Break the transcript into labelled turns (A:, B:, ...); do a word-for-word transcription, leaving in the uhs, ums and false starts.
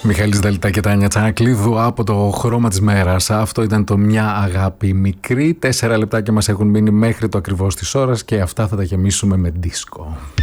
A: Μιχαήλης Δελτά και Τάνια Τσανακλείδου από το χρώμα της μέρας. Αυτό ήταν το Μια Αγάπη Μικρή. Τέσσερα λεπτάκια μας έχουν μείνει μέχρι το ακριβώς της ώρας και αυτά θα τα γεμίσουμε με δίσκο.